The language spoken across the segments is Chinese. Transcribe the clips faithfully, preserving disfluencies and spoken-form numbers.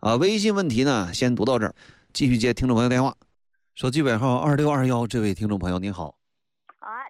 啊，微信问题呢先读到这儿，继续接听众朋友电话。手机尾号二六二一，这位听众朋友您好。 啊，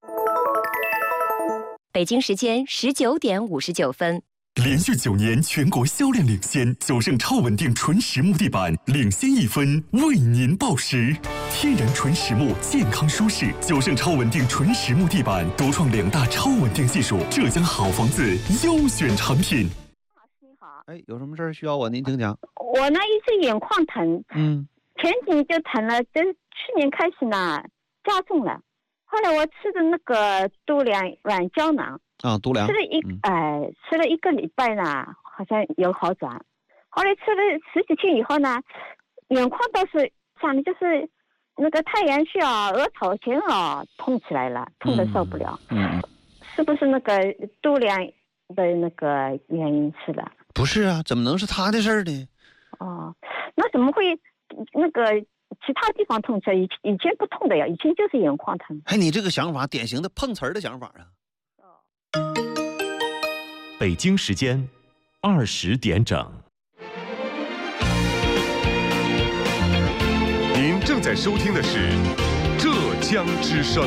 北京时间十九点五十九分。 连续九年全国销量领先，九盛超稳定纯实木地板领先一分，为您报时。天然纯实木，健康舒适，九盛超稳定纯实木地板独创两大超稳定技术，浙江好房子优选产品。 老师你好， 哎，有什么事儿需要我您请讲。 我呢一直眼眶疼， 嗯， 前几年就疼了，这去年开始呢加重了。后来我吃的那个度量软胶囊啊，度量吃了一嗯、 呃吃了一个礼拜呢，好像有好转。后来吃了十几天以后呢，眼眶倒是想的就是那个太阳穴啊、额头前耳痛起来了，痛得受不了。 嗯，嗯是不是那个度量的那个原因吃的？ 不是啊，怎么能是他的事儿呢？ 哦，那怎么会那个其他地方痛起来？以以前不痛的呀，以前就是眼眶疼。 哎，你这个想法典型的碰瓷儿的想法啊。 北京时间二十点整。 您正在收听的是浙江之声。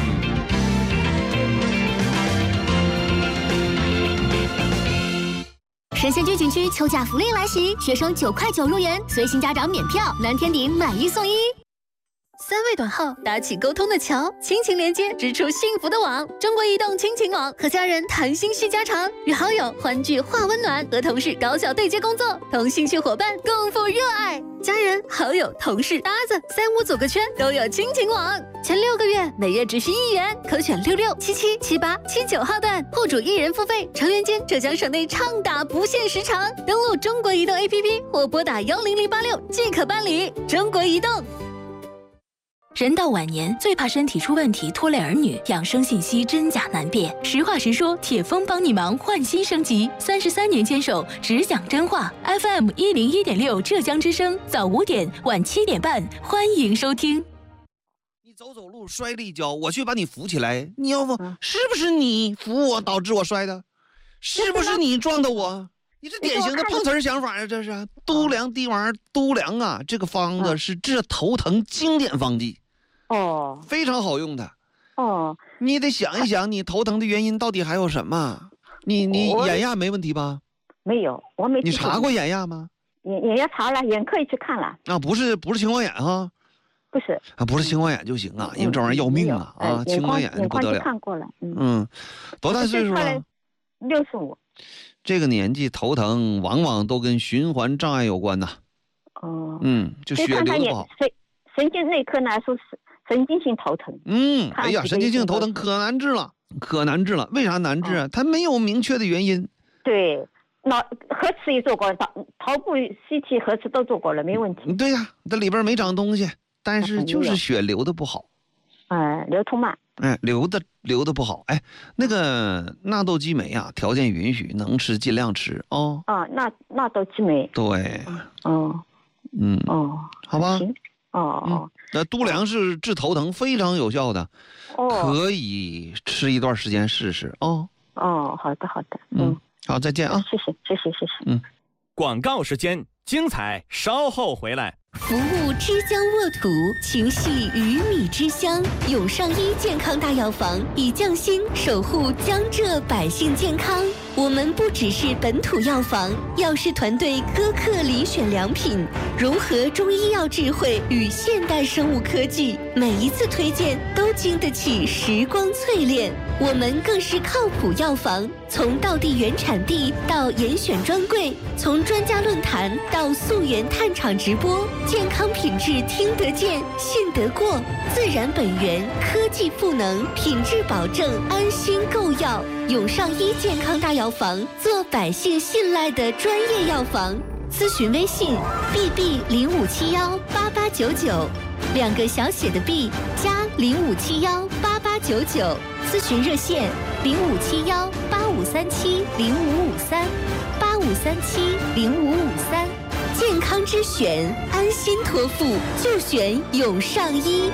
神仙居景区秋假福利来袭，学生九块九入园，随行家长免票，蓝天顶买一送一。三位短号搭起沟通的桥，亲情连接织出幸福的网。中国移动亲情网，和家人谈心续家常，与好友欢聚话温暖，和同事高效对接工作，同兴趣伙伴共赴热爱。家人、好友、同事、搭子，三五组个圈都有亲情网。前六个月每月只需一元，可选六六、七七、七八、七九号段，户主一人付费，成员间浙江省内畅打不限时长。登录中国移动 A P P 或拨打幺零零八六即可办理。中国移动。 人到晚年，最怕身体出问题拖累儿女，养生信息真假难辨。实话实说，铁峰帮你忙，换新升级，三十三年坚守，只讲真话。F M 一零一点六，浙江之声，早五点，晚七点半，欢迎收听。 你走走路摔了一跤，我去把你扶起来，你要不、嗯、是不是你扶我导致我摔的？是不是你撞的我？你这典型的碰瓷儿想法啊！这是都良地丸都良啊，这个方子是治头疼经典方剂。 哦， 非常好用的。 哦， 你得想一想，你头疼的原因到底还有什么？你你眼压没问题吧？ 没有，我没。 你查过眼压吗？ 眼眼压查了，眼科也去看了。 啊，不是不是青光眼哈？ 不是啊， 不是青光眼就行啊，嗯、因为这玩意儿要命啊、嗯、啊！青光眼就不得了。 看过了，嗯。 嗯，多大岁数了？ 六十五。 这个年纪头疼，往往都跟循环障碍有关呐。 哦。 嗯，就血流的不好。 神神经内科呢说是。神经性头疼， 嗯，哎呀，神经性头疼可难治了，可难治了。为啥难治啊？它没有明确的原因。 对，脑核磁也做过，头部 C T 核磁都做过了，没问题。 对呀，它里边没长东西，但是就是血流的不好。 哎，流通慢。 哎，流的流的不好。哎，那个纳豆激酶啊，条件允许能吃尽量吃哦。 啊，纳纳豆激酶。 对。 哦。 嗯。 哦。 好吧。 行。哦哦、 嗯，那都良是治头疼非常有效的， 哦， 可以吃一段时间试试哦。 哦，好的好的， 嗯，嗯好，再见啊！ 谢谢谢谢谢谢。 嗯， 广告时间，精彩稍后回来。 服务之江沃土，情系鱼米之乡。永上医健康大药房以匠心守护江浙百姓健康。我们不只是本土药房，药师团队苛刻遴选良品，融合中医药智慧与现代生物科技，每一次推荐都经得起时光淬炼。我们更是靠谱药房，从道地原产地到严选专柜，从专家论坛到溯源探厂直播，健康品质听得见、信得过，自然本源，科技赋能，品质保证，安心购药。永上医健康大药房，做百姓信赖的专业药房。咨询微信 ：b b 零五七幺八八九九，两个小写的 b 加零五七幺八八九九。咨询热线零五七幺八五三七零五五三八五三七零五五三。健康之选，安心托付就选永上医。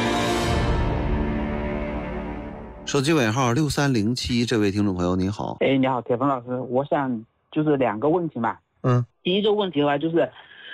手机尾号六三零七，这位听众朋友您好。 哎，你好，铁峰老师，我想就是两个问题嘛。 嗯。 第一个问题的话就是，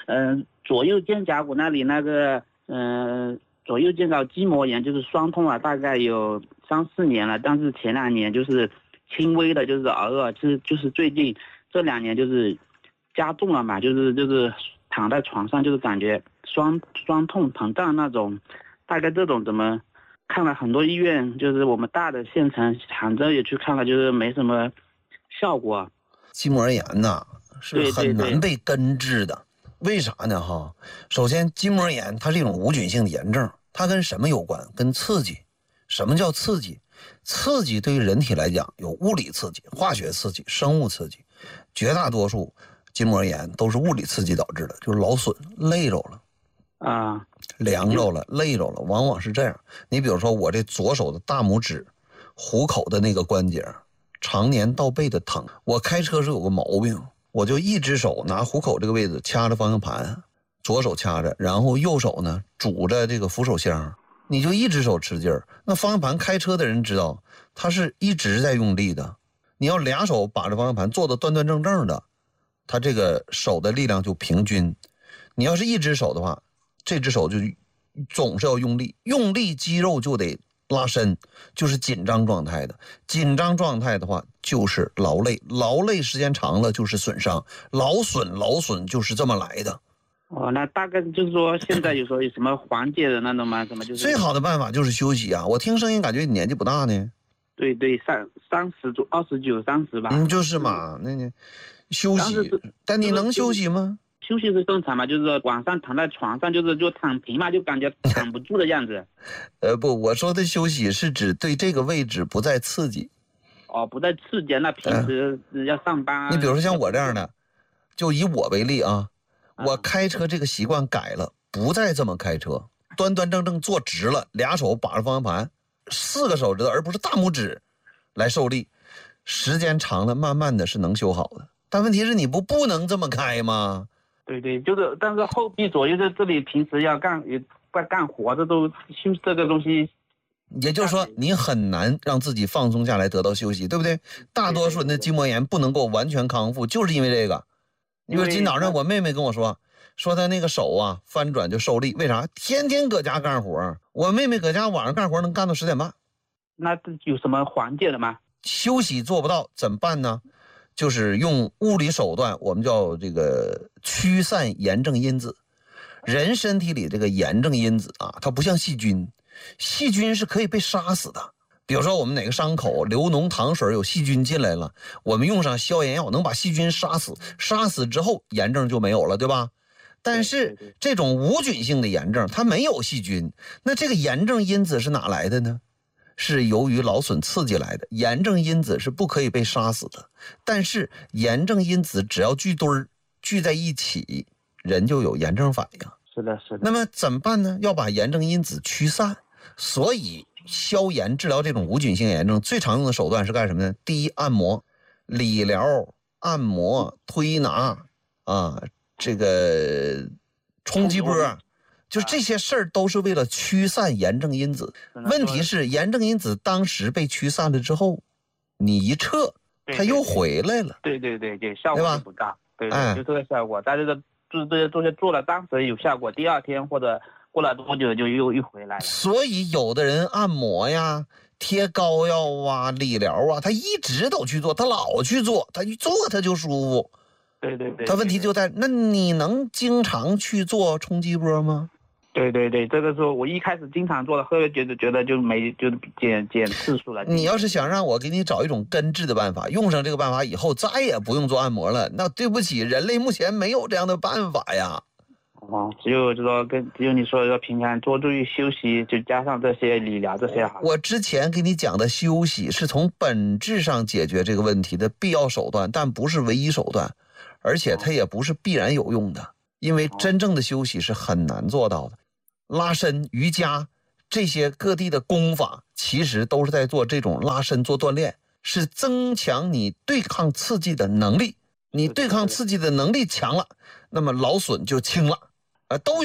嗯、呃，左右肩胛骨那里那个，嗯、呃，左右肩胛筋膜炎就是酸痛啊，大概有三四年了，但是前两年就是轻微的，就是偶尔，就是就是最近这两年就是加重了嘛，就是就是躺在床上就是感觉酸酸痛疼胀那种，大概这种怎么？看了很多医院，就是我们大的县城，杭州也去看了，就是没什么效果。 筋膜炎呐是很难被根治的，对对对，为啥呢？哈，首先筋膜炎它是一种无菌性的炎症，它跟什么有关？跟刺激。什么叫刺激？刺激对于人体来讲有物理刺激、化学刺激、生物刺激，绝大多数筋膜炎都是物理刺激导致的，就是劳损、累着了。 啊， 凉着了，累着了，往往是这样。你比如说我这左手的大拇指虎口的那个关节常年到背的疼，我开车是有个毛病，我就一只手拿虎口这个位置掐着方向盘，左手掐着，然后右手呢拄着这个扶手箱，你就一只手吃劲儿。那方向盘开车的人知道他是一直在用力的，你要俩手把着方向盘做的端端正正的，他这个手的力量就平均。你要是一只手的话，这只手就总是要用力，用力肌肉就得拉伸，就是紧张状态的。紧张状态的话就是劳累，劳累时间长了就是损伤，劳损劳损就是这么来的。 哦，那大概就是说现在有时候有什么缓解的那种吗？什么就是最好的办法就是休息啊！我听声音感觉你年纪不大呢。 对对，三三十多，二十九三十吧。 嗯，就是嘛，那你休息，但你能休息吗？ 休息是正常嘛，就是晚上躺在床上，就是就躺平嘛，就感觉躺不住的样子。 呃，不，我说的休息是指对这个位置不再刺激。 哦，不再刺激，那平时要上班、 呃。你比如说像我这样的，就以我为例啊，啊我开车这个习惯改了，不再这么开车，端端正正坐直了，俩手把着方向盘，四个手指头而不是大拇指来受力，时间长了，慢慢的是能修好的。但问题是你不不能这么开吗？ 对对，就是，但是后臂左右在这里，平时要干也不干活，这都休这个东西， 也就是说你很难让自己放松下来，得到休息，对不对？大多数人的筋膜炎不能够完全康复，就是因为这个。你说今天早上我妹妹跟我说，说她那个手啊翻转就受力，为啥？天天搁家干活，我妹妹搁家晚上干活能干到十点半。 那有什么缓解的吗？ 休息做不到怎么办呢？就是用物理手段，我们叫这个驱散炎症因子。人身体里这个炎症因子啊，它不像细菌，细菌是可以被杀死的。比如说我们哪个伤口流脓淌水有细菌进来了，我们用上消炎药能把细菌杀死，杀死之后炎症就没有了，对吧？但是这种无菌性的炎症它没有细菌，那这个炎症因子是哪来的呢？是由于劳损刺激来的。炎症因子是不可以被杀死的，但是炎症因子只要聚堆儿聚在一起，人就有炎症反应。 是的，是的。 那么怎么办呢？要把炎症因子驱散。所以消炎治疗这种无菌性炎症最常用的手段是干什么呢？第一，按摩、理疗、按摩、推拿啊，这个冲击波。就是这些事儿都是为了驱散炎症因子。问题是炎症因子当时被驱散了之后，你一撤，它又回来了。 对对对对，效果不大。对，对，就这个效果。但是这这些这些做了，当时有效果，第二天或者过了多久就又又回来了。 所以有的人按摩呀、贴膏药啊、理疗啊，他一直都去做，他老去做，他一做他就舒服。 对对对。 他问题就在，那你能经常去做冲击波吗？ 对对对，这个是我一开始经常做的，后来觉得觉得就没就减减次数了。 你要是想让我给你找一种根治的办法，用上这个办法以后再也不用做按摩了，那对不起，人类目前没有这样的办法呀。 哦，只有就说跟只有你说的平常多注意休息，就加上这些理疗这些好。 我之前给你讲的休息是从本质上解决这个问题的必要手段，但不是唯一手段，而且它也不是必然有用的，因为真正的休息是很难做到的。拉伸、瑜伽这些各地的功法其实都是在做这种拉伸，做锻炼，是增强你对抗刺激的能力。你对抗刺激的能力强了，那么劳损就轻了，呃，都有。